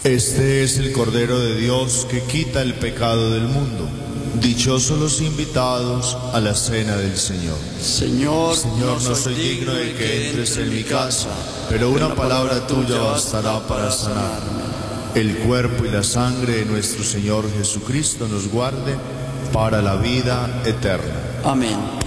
Este es el Cordero de Dios que quita el pecado del mundo. Dichosos los invitados a la cena del Señor. Señor, Señor, no soy digno de que entres en mi casa, pero una palabra tuya bastará para sanarme. El cuerpo y la sangre de nuestro Señor Jesucristo nos guarde para la vida eterna. Amén.